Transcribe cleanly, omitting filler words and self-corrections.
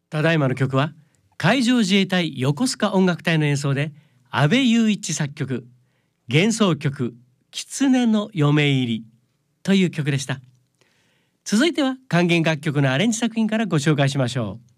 ただいまの曲は海上自衛隊横須賀音楽隊の演奏で阿部雄一作曲、幻想曲狐の嫁入りという曲でした。続いては管弦楽曲のアレンジ作品からご紹介しましょう。